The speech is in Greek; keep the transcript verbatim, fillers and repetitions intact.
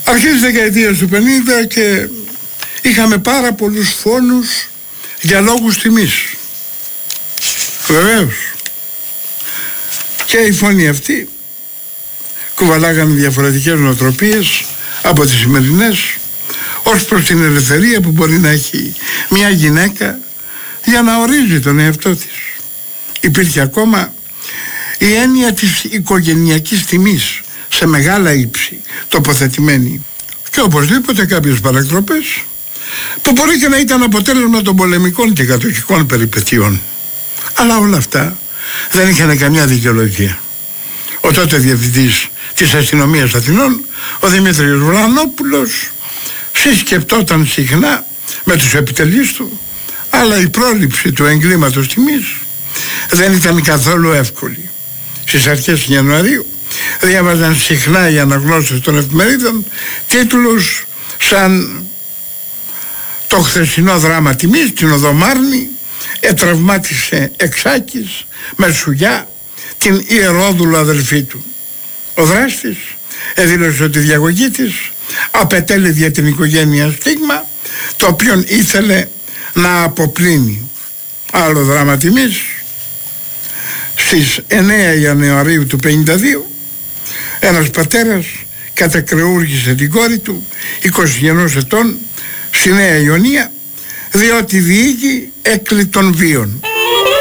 Αρχές δεκαετίας του πενήντα και είχαμε πάρα πολλούς φόνους για λόγους τιμής. Βεβαίως. Και οι φόνοι αυτοί κουβαλάγανε διαφορετικές νοοτροπίες από τις σημερινές ως προς την ελευθερία που μπορεί να έχει μια γυναίκα για να ορίζει τον εαυτό της. Υπήρχε ακόμα η έννοια της οικογενειακής τιμής σε μεγάλα ύψη τοποθετημένη και οπωσδήποτε κάποιες παρακτροπές που μπορεί και να ήταν αποτέλεσμα των πολεμικών και κατοχικών περιπετειών. Αλλά όλα αυτά δεν είχαν καμιά δικαιολογία. Ο τότε διευθυντής της αστυνομίας Αθηνών, ο Δημήτριος Βρανόπουλος, συσκεπτόταν συχνά με τους επιτελείς του, αλλά η πρόληψη του εγκλήματος τιμής δεν ήταν καθόλου εύκολη. Στις αρχές Ιανουαρίου διάβαζαν συχνά οι αναγνώστες των εφημερίδων τίτλους σαν «Το χθεσινό δράμα τιμής, την οδό Μάρνη, ετραυμάτισε Εξάκης με σουγιά την ιερόδουλο αδελφή του». Ο δράστης έδηλωσε ότι η διαγωγή της απετέλει για την οικογένεια στίγμα το οποίο ήθελε να αποπλύνει. Άλλο δράμα τιμής. Στις εννέα Ιανουαρίου του πενήντα δύο ένας πατέρας κατακρεούργησε την κόρη του είκοσι ενός ετών στη Νέα Ιωνία διότι διήγη έκλει των βίων.